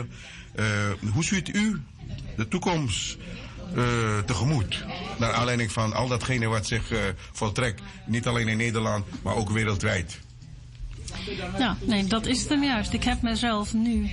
hier. Hoe ziet u de toekomst tegemoet? Naar aanleiding van al datgene wat zich voltrekt. Niet alleen in Nederland, maar ook wereldwijd. Ja, nee, dat is het hem juist. Ik heb mezelf nu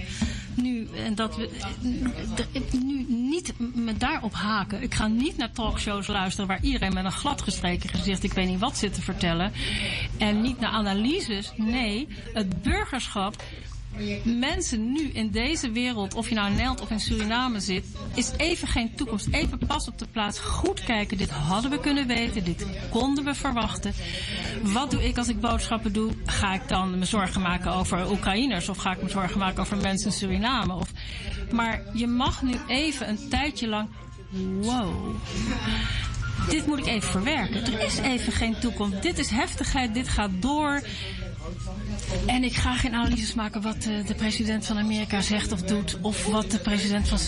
niet me daarop haken. Ik ga niet naar talkshows luisteren waar iedereen met een gladgestreken gezicht, ik weet niet wat, zit te vertellen. En niet naar analyses. Nee, het burgerschap. Mensen nu in deze wereld, of je nou in Nederland of in Suriname zit, is even geen toekomst. Even pas op de plaats. Goed kijken. Dit hadden we kunnen weten. Dit konden we verwachten. Wat doe ik als ik boodschappen doe? Ga ik dan me zorgen maken over Oekraïners? Of ga ik me zorgen maken over mensen in Suriname? Maar je mag nu even een tijdje lang... Wow. Dit moet ik even verwerken. Er is even geen toekomst. Dit is heftigheid. Dit gaat door. En ik ga geen analyses maken wat de president van Amerika zegt of doet. Of wat de president van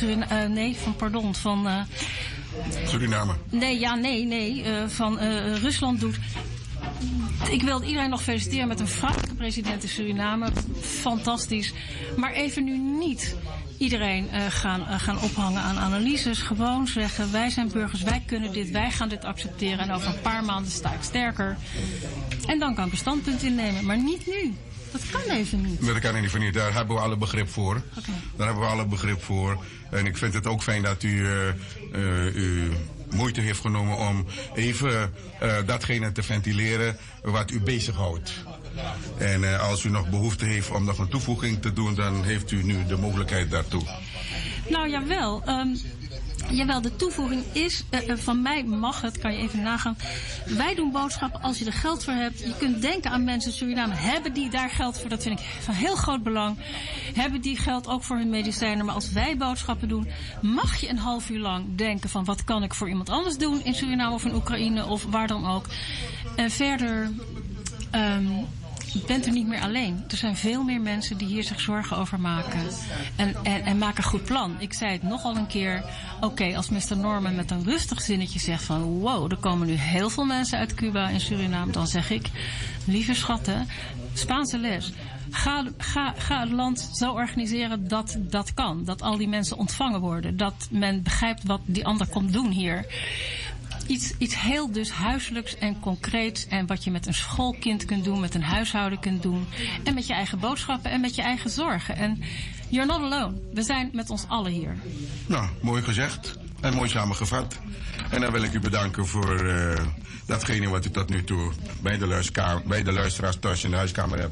Suriname. Van Rusland doet. Ik wil iedereen nog feliciteren met een vrouwelijke president in Suriname. Fantastisch. Maar even nu niet iedereen gaan ophangen aan analyses. Gewoon zeggen, wij zijn burgers, wij kunnen dit, wij gaan dit accepteren. En over een paar maanden sta ik sterker. En dan kan ik een standpunt innemen. Maar niet nu. Dat kan even niet. Dat kan even niet. Daar hebben we alle begrip voor. Okay. Daar hebben we alle begrip voor. En ik vind het ook fijn dat u moeite heeft genomen om even datgene te ventileren wat u bezighoudt. En als u nog behoefte heeft om nog een toevoeging te doen, dan heeft u nu de mogelijkheid daartoe. Nou, jawel. Jawel, de toevoeging is, van mij mag het, kan je even nagaan. Wij doen boodschappen als je er geld voor hebt. Je kunt denken aan mensen in Suriname. Hebben die daar geld voor? Dat vind ik van heel groot belang. Hebben die geld ook voor hun medicijnen? Maar als wij boodschappen doen, mag je een half uur lang denken van wat kan ik voor iemand anders doen in Suriname of in Oekraïne of waar dan ook. En verder... bent u niet meer alleen. Er zijn veel meer mensen die hier zich zorgen over maken. En maken een goed plan. Ik zei het nogal een keer. Oké, als Mr. Norman met een rustig zinnetje zegt van... wow, er komen nu heel veel mensen uit Cuba en Suriname. Dan zeg ik, lieve schatten, Spaanse les. Ga het land zo organiseren dat dat kan. Dat al die mensen ontvangen worden. Dat men begrijpt wat die ander komt doen hier. Iets heel dus huiselijks en concreets. En wat je met een schoolkind kunt doen, met een huishouden kunt doen. En met je eigen boodschappen en met je eigen zorgen. En you're not alone. We zijn met ons allen hier. Nou, mooi gezegd. En mooi samengevat. En dan wil ik u bedanken voor datgene wat u tot nu toe bij de luisteraars thuis in de huiskamer hebt